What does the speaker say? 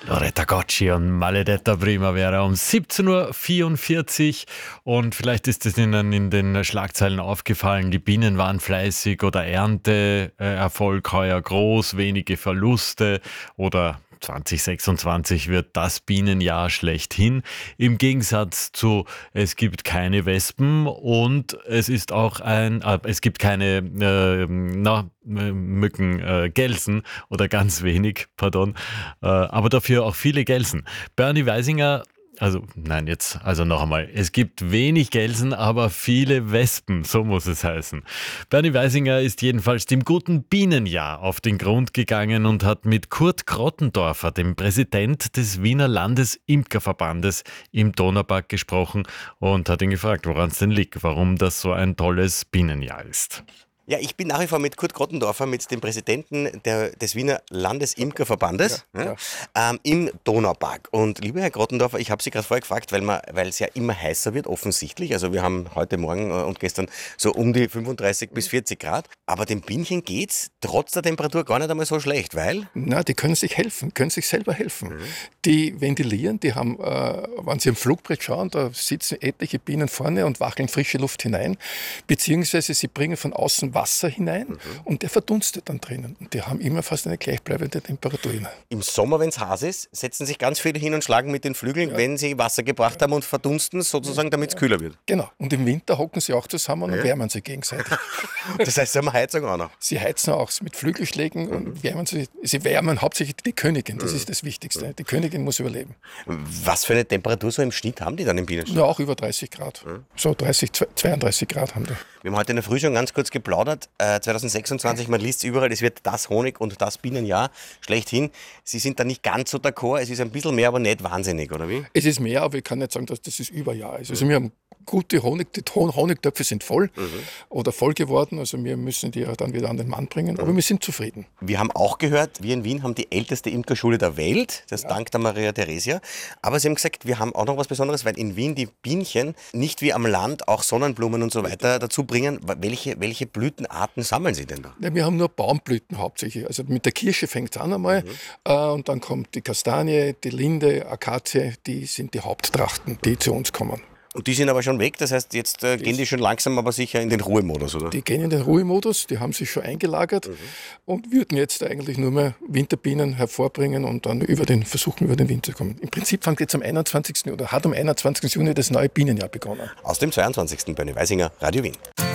Loretta Gocci und Maledetta Primavera um 17.44 Uhr. Und vielleicht ist es Ihnen in den Schlagzeilen aufgefallen, die Bienen waren fleißig oder Ernteerfolg heuer groß, wenige Verluste oder 2026 wird das Bienenjahr schlechthin. Im Gegensatz zu, es gibt keine Wespen und es ist auch es gibt keine Mücken, Gelsen oder ganz wenig, pardon, aber dafür auch viele Gelsen. Bernie Weisinger, also noch einmal, es gibt wenig Gelsen, aber viele Wespen, so muss es heißen. Bernie Weisinger ist jedenfalls dem guten Bienenjahr auf den Grund gegangen und hat mit Kurt Grottendorfer, dem Präsident des Wiener Landesimkerverbandes, im Donaupark gesprochen und hat ihn gefragt, woran es denn liegt, warum das so ein tolles Bienenjahr ist. Ja, ich bin nach wie vor mit Kurt Grottendorfer, mit dem Präsidenten des Wiener Landesimkerverbandes im Donaupark. Und lieber Herr Grottendorfer, ich habe Sie gerade vorher gefragt, weil es ja immer heißer wird, offensichtlich. Also wir haben heute Morgen und gestern so um die 35 bis 40 Grad. Aber den Bienchen geht's trotz der Temperatur gar nicht einmal so schlecht, weil? Na, die können sich helfen, können sich selber helfen. Die ventilieren, die haben, wenn Sie am Flugbrett schauen, da sitzen etliche Bienen vorne und wackeln frische Luft hinein. Beziehungsweise sie bringen von außen Wasser hinein und der verdunstet dann drinnen. Und die haben immer fast eine gleichbleibende Temperatur. Im Sommer, wenn es heiß ist, setzen sich ganz viele hin und schlagen mit den Flügeln, wenn sie Wasser gebracht haben und verdunsten sozusagen, damit es kühler wird. Genau. Und im Winter hocken sie auch zusammen und wärmen sich gegenseitig. Das heißt, sie haben Heizung auch noch. Sie heizen auch mit Flügelschlägen und wärmen sie. Sie wärmen hauptsächlich die Königin, das ist das Wichtigste. Die Königin muss überleben. Was für eine Temperatur so im Schnitt haben die dann im Bienenstock? Ja, auch über 30 Grad. So 30, 32 Grad haben die. Wir haben heute in der Früh schon ganz kurz geplaudert. 2026, man liest es überall, es wird das Honig- und das Bienenjahr schlechthin. Sie sind da nicht ganz so d'accord, es ist ein bisschen mehr, aber nicht wahnsinnig, oder wie? Es ist mehr, aber ich kann nicht sagen, dass das Überjahr ist. Also wir haben gute Honigtöpfe sind voll oder voll geworden, also wir müssen die ja dann wieder an den Mann bringen, aber wir sind zufrieden. Wir haben auch gehört, wir in Wien haben die älteste Imkerschule der Welt, das dank der Maria Theresia, aber Sie haben gesagt, wir haben auch noch was Besonderes, weil in Wien die Bienchen nicht wie am Land auch Sonnenblumen und so weiter dazu bringen. Welche Blütenarten sammeln Sie denn da? Ja, wir haben nur Baumblüten hauptsächlich, also mit der Kirsche fängt es an einmal und dann kommt die Kastanie, die Linde, Akazie, die sind die Haupttrachten, die zu uns kommen. Und die sind aber schon weg, das heißt, jetzt gehen die schon langsam aber sicher in den Ruhemodus, oder? Die gehen in den Ruhemodus, die haben sich schon eingelagert und würden jetzt eigentlich nur mehr Winterbienen hervorbringen und dann versuchen über den Winter zu kommen. Im Prinzip fängt jetzt hat am 21. Juni das neue Bienenjahr begonnen. Aus dem 22. Bernie Weisinger, Radio Wien.